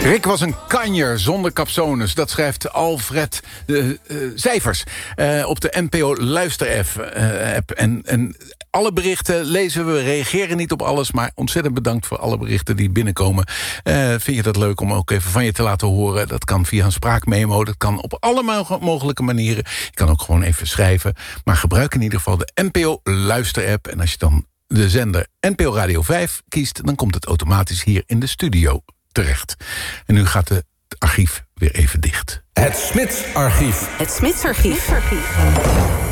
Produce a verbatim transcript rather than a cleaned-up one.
Rick was een kanjer zonder capsones. Dat schrijft Alfred uh, uh, Cijfers uh, op de N P O Luister-app. Uh, en, en alle berichten lezen we, reageren niet op alles, maar ontzettend bedankt voor alle berichten die binnenkomen. Uh, vind je dat leuk om ook even van je te laten horen? Dat kan via een spraakmemo, dat kan op alle mogelijke manieren. Je kan ook gewoon even schrijven. Maar gebruik in ieder geval de N P O Luister-app. En als je dan de zender N P O Radio vijf kiest, dan komt het automatisch hier in de studio terecht. En nu gaat het archief weer even dicht. Het Smits Archief. Het Smits Archief.